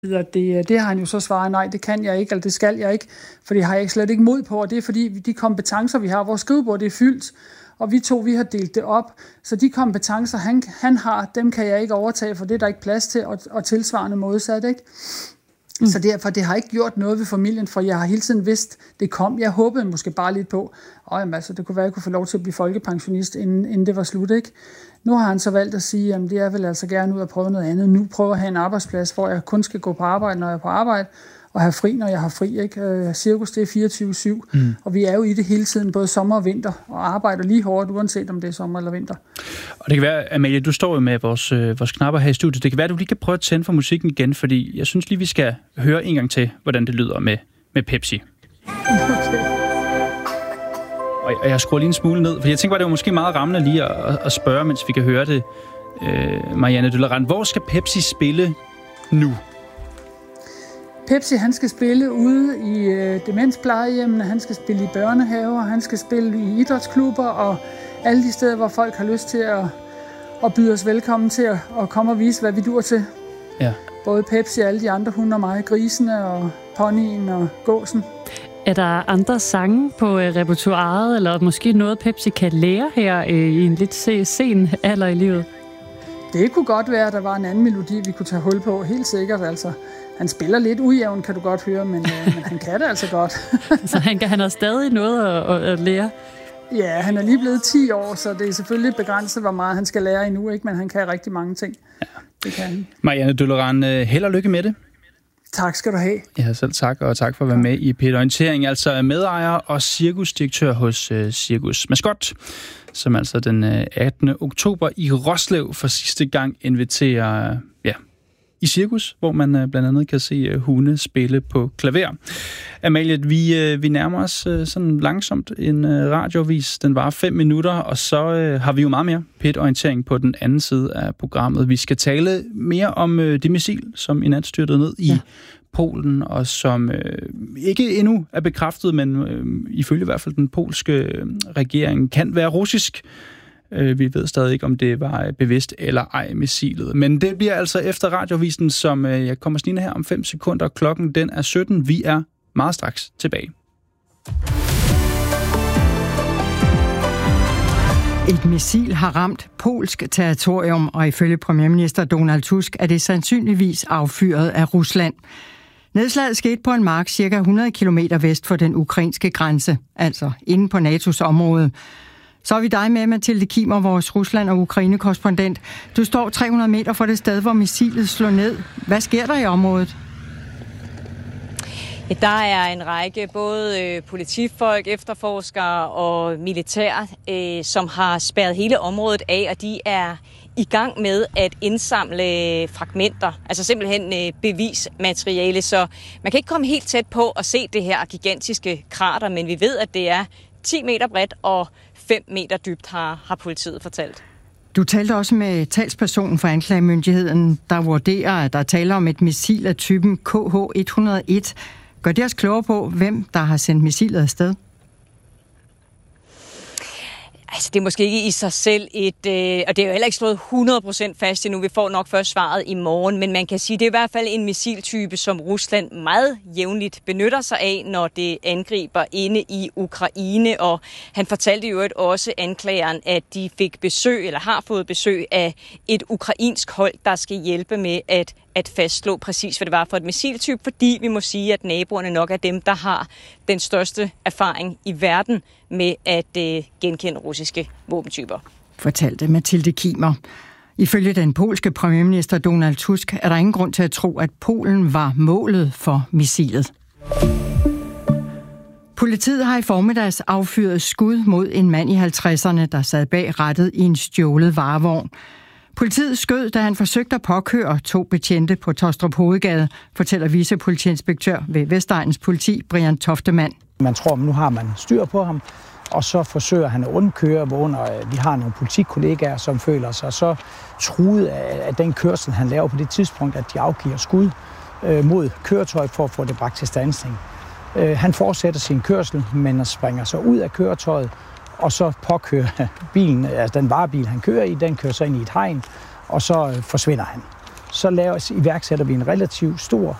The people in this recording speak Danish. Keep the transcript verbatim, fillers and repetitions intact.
Det, det har han jo så svaret, nej, det kan jeg ikke, eller det skal jeg ikke, for det har jeg slet ikke mod på, og det er fordi de kompetencer, vi har, vores skrivebord, det er fyldt, og vi to, vi har delt det op, så de kompetencer, han, han har, dem kan jeg ikke overtage, for det er der ikke plads til, og, og tilsvarende modsat, ikke? Mm. Så derfor, det har ikke gjort noget ved familien, for jeg har hele tiden vidst, det kom. Jeg håbede måske bare lidt på, åh, altså, det kunne være, at jeg kunne få lov til at blive folkepensionist, inden, inden det var slut, ikke? Nu har han så valgt at sige, at det er vel altså gerne ud at prøve noget andet. Nu prøver jeg at have en arbejdsplads, hvor jeg kun skal gå på arbejde, når jeg er på arbejde, og have fri, når jeg har fri, ikke? Cirkus, det er fireogtyve syv, mm. og vi er jo i det hele tiden, både sommer og vinter, og arbejder lige hårdt, uanset om det er sommer eller vinter. Og det kan være, Amalie, du står jo med vores, øh, vores knapper her i studiet. Det kan være, at du lige kan prøve at tænde for musikken igen, fordi jeg synes lige, vi skal høre en gang til, hvordan det lyder med, med Pepsi. Okay. Og jeg skruer lige en smule ned, for jeg tænker bare, det var måske meget rammende lige at, at spørge, mens vi kan høre det. Øh, Marianne Døllerand, hvor skal Pepsi spille nu? Pepsi, han skal spille ude i øh, demensplejehjemmene, han skal spille i børnehaver, han skal spille i idrætsklubber og alle de steder, hvor folk har lyst til at, at byde os velkommen til at, at komme og vise, hvad vi dur til. Ja. Både Pepsi og alle de andre hunde og mig, grisene og ponyen og gåsen. Er der andre sange på øh, repertoiret, eller måske noget, Pepsi kan lære her øh, i en lidt sen alder i livet? Det kunne godt være, at der var en anden melodi, vi kunne tage hul på, helt sikkert. Altså, han spiller lidt ujævn, kan du godt høre, men, øh, men han kan det altså godt. Så han, kan, han har stadig noget at, at lære? Ja, han er lige blevet ti år, så det er selvfølgelig begrænset, hvor meget han skal lære endnu, ikke? Men han kan rigtig mange ting. Ja. Det kan han. Marianne Døllerand, held og lykke med det. Tak skal du have. Ja, selv tak, og tak for at være med i P et Orientering. Altså medejer og cirkusdirektør hos uh, Cirkus Mascot, som altså den uh, attende oktober i Roslev for sidste gang inviterer uh, ja, i cirkus, hvor man uh, blandt andet kan se uh, hunde spille på klaver. Amalie, vi, uh, vi nærmer os uh, sådan langsomt en uh, radiovis. Den varer fem minutter, og så uh, har vi jo meget mere P et Orientering på den anden side af programmet. Vi skal tale mere om uh, det missil, som i nat styrtede ned i ja. Polen, og som øh, ikke endnu er bekræftet, men øh, ifølge i hvert fald den polske øh, regering kan være russisk. Øh, vi ved stadig ikke, om det var bevidst eller ej missilet. Men det bliver altså efter radiovisen, som øh, jeg kommer snigende her om fem sekunder. Klokken den er sytten. Vi er meget straks tilbage. Et missil har ramt polsk territorium, og ifølge premierminister Donald Tusk er det sandsynligvis affyret af Rusland. Nedslaget skete på en mark cirka hundrede kilometer vest for den ukrainske grænse, altså inde på N A T O's område. Så er vi dig med, Mathilde Kimer, vores Rusland- og Ukraine-korrespondent. Du står tre hundrede meter fra det sted, hvor missilet slår ned. Hvad sker der i området? Der er en række både øh, politifolk, efterforskere og militær, øh, som har spærret hele området af, og de er i gang med at indsamle fragmenter, altså simpelthen øh, bevismateriale. Så man kan ikke komme helt tæt på at se det her gigantiske krater, men vi ved, at det er ti meter bredt og fem meter dybt, har, har politiet fortalt. Du talte også med talspersonen for anklagemyndigheden, der vurderer, at der taler om et missil af typen K H et hundrede og en. Gør det os klogere på, hvem der har sendt missilet afsted? Altså, det er måske ikke i sig selv et, øh, og det er jo heller ikke slået hundrede procent fast endnu. Vi får nok først svaret i morgen, men man kan sige, det er i hvert fald en missiltype, som Rusland meget jævnligt benytter sig af, når det angriber inde i Ukraine. Og han fortalte jo også anklageren, at de fik besøg, eller har fået besøg af et ukrainsk hold, der skal hjælpe med at at fastslå præcis, hvad det var for et missiltype, fordi vi må sige, at naboerne nok er dem, der har den største erfaring i verden med at øh, genkende russiske våbentyper. Fortalte Mathilde Kimer. Ifølge den polske premierminister Donald Tusk er der ingen grund til at tro, at Polen var målet for missilet. Politiet har i formiddags affyret skud mod en mand i halvtredserne, der sad bag rattet i en stjålet varevogn. Politiet skød, da han forsøgte at påkøre to betjente på Taastrup Hovedgade, fortæller vicepolitiinspektør ved Vestegnens politi, Brian Toftemann. Man tror, at nu har man styr på ham, og så forsøger han at undkøre, hvor vi har nogle politikollegaer, som føler sig så truet af den kørsel, han laver på det tidspunkt, at de afgiver skud mod køretøjet for at få det bragt til standsning. Han fortsætter sin kørsel, men springer så ud af køretøjet, og så påkører bilen, altså den varebil, han kører i, den kører så ind i et hegn, og så forsvinder han. så laver, iværksætter vi en relativt stor